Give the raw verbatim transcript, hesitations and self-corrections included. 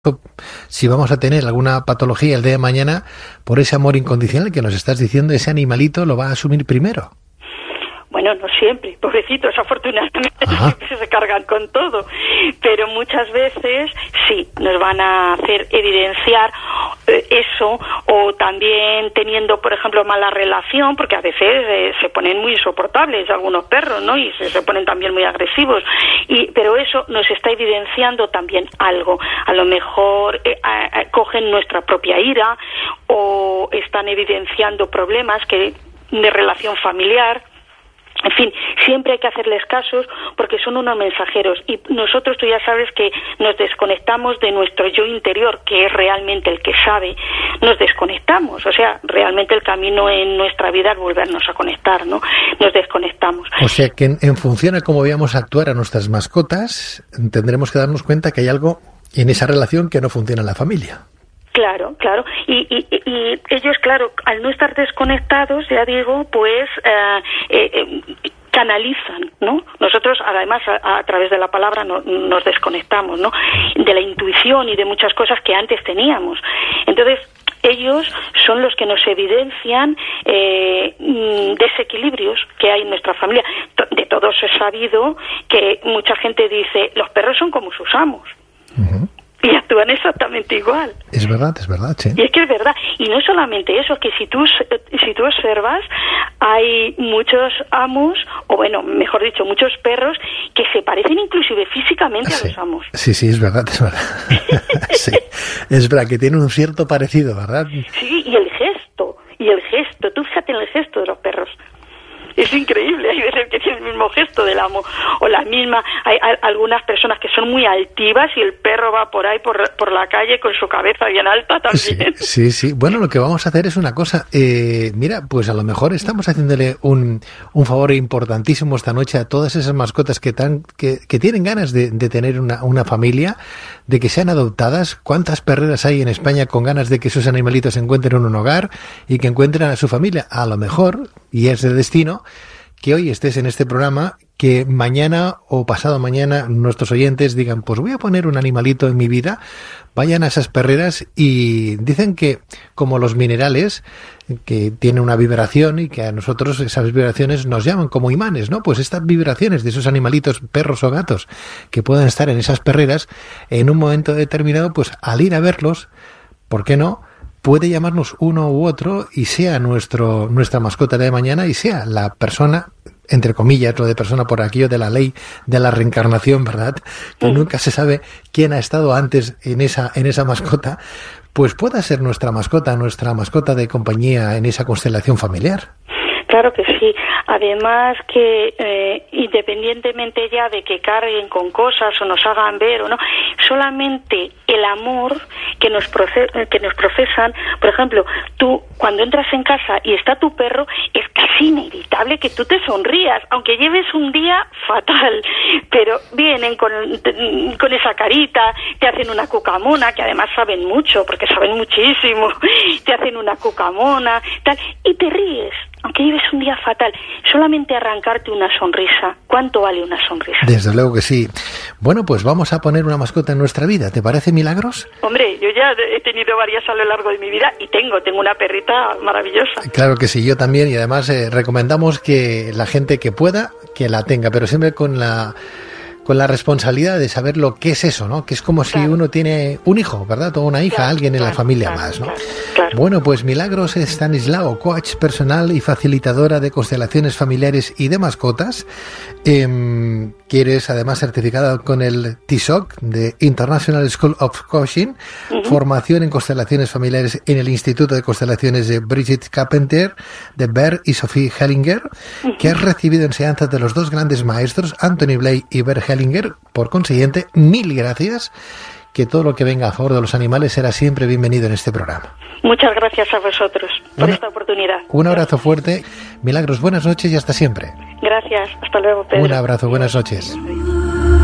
si vamos a tener alguna patología el día de mañana, por ese amor incondicional que nos estás diciendo, ese animalito lo va a asumir primero. Bueno, no siempre, pobrecitos, afortunadamente siempre se cargan con todo, pero muchas veces sí, nos van a hacer evidenciar eh, eso, o también teniendo, por ejemplo, mala relación, porque a veces eh, se ponen muy insoportables algunos perros, ¿no? Y se, se ponen también muy agresivos, y pero eso nos está evidenciando también algo. A lo mejor eh, a, a, cogen nuestra propia ira, o están evidenciando problemas que de relación familiar. En fin, siempre hay que hacerles casos porque son unos mensajeros, y nosotros, tú ya sabes que nos desconectamos de nuestro yo interior, que es realmente el que sabe, nos desconectamos, o sea, realmente el camino en nuestra vida es volvernos a conectar, ¿no? Nos desconectamos. O sea que en, en función a cómo vayamos a actuar a nuestras mascotas, tendremos que darnos cuenta que hay algo en esa relación que no funciona en la familia. Claro, claro, y, y, y ellos, claro, al no estar desconectados, ya digo, pues eh, eh, canalizan, ¿no? Nosotros, además, a, a través de la palabra no, nos desconectamos, ¿no? De la intuición y de muchas cosas que antes teníamos. Entonces, ellos son los que nos evidencian eh, desequilibrios que hay en nuestra familia. De todos es sabido que mucha gente dice, los perros son como sus amos. Uh-huh. Y actúan exactamente igual. Es verdad, es verdad, sí. Y es que es verdad. Y no solamente eso, que si tú si tú observas, hay muchos amos, o bueno, mejor dicho, muchos perros que se parecen inclusive físicamente sí. a los amos. Sí, sí, es verdad, es verdad. Sí, es verdad que tienen un cierto parecido, ¿verdad? Sí, y el gesto, y el gesto. Tú fíjate en el gesto de los perros. Es increíble, hay veces que tiene el mismo gesto del amo, o la misma, hay, hay algunas personas que son muy altivas y el perro va por ahí, por, por la calle con su cabeza bien alta también. Sí, sí, sí. Bueno, lo que vamos a hacer es una cosa, eh, mira, pues a lo mejor estamos haciéndole un, un favor importantísimo esta noche a todas esas mascotas que tan, que, que tienen ganas de, de tener una, una familia, de que sean adoptadas. ¿Cuántas perreras hay en España con ganas de que sus animalitos encuentren un hogar y que encuentren a su familia? A lo mejor, y es el destino, que hoy estés en este programa, que mañana o pasado mañana nuestros oyentes digan, pues voy a poner un animalito en mi vida, vayan a esas perreras, y dicen que como los minerales, que tienen una vibración y que a nosotros esas vibraciones nos llaman como imanes, ¿no? Pues estas vibraciones de esos animalitos, perros o gatos, que puedan estar en esas perreras, en un momento determinado, pues al ir a verlos, ¿por qué no?, puede llamarnos uno u otro, y sea nuestro nuestra mascota de mañana, y sea la persona, entre comillas, lo de persona por aquello de la ley de la reencarnación, ¿verdad? Que mm. nunca se sabe quién ha estado antes en esa en esa mascota, pues pueda ser nuestra mascota, nuestra mascota de compañía en esa constelación familiar. Claro que sí. Además que eh, independientemente ya de que carguen con cosas o nos hagan ver o no, solamente el amor que nos proce- que nos profesan, por ejemplo, tú cuando entras en casa y está tu perro, es casi inevitable que tú te sonrías, aunque lleves un día fatal, pero vienen con, con esa carita, te hacen una cucamona, que además saben mucho, porque saben muchísimo, te hacen una cucamona, tal, y te ríes. Aunque lleves un día fatal, solamente arrancarte una sonrisa. ¿Cuánto vale una sonrisa? Desde luego que sí. Bueno, pues vamos a poner una mascota en nuestra vida. ¿Te parece, Milagros? Hombre, yo ya he tenido varias a lo largo de mi vida y tengo, tengo una perrita maravillosa. Claro que sí, yo también, y además eh, recomendamos que la gente que pueda, que la tenga, pero siempre con la... con la responsabilidad de saber lo que es eso, ¿no? Que es como claro. si uno tiene un hijo, ¿verdad? O una hija, claro, alguien en claro, la familia claro, más, ¿no? Claro, claro. Bueno, pues Milagros Stanislao, coach personal y facilitadora de constelaciones familiares y de mascotas, eh, que eres además certificada con el T S O C de International School of Coaching, uh-huh. formación en constelaciones familiares en el Instituto de Constelaciones de Bridget Carpenter, de Bert y Sophie Hellinger, uh-huh. que has recibido enseñanzas de los dos grandes maestros, Anthony Blay y Bert Hellinger. Por consiguiente, mil gracias, que todo lo que venga a favor de los animales será siempre bienvenido en este programa. Muchas gracias a vosotros por Una, esta oportunidad. Un abrazo fuerte. Milagros, buenas noches y hasta siempre. Gracias, hasta luego, Pedro. Un abrazo, buenas noches.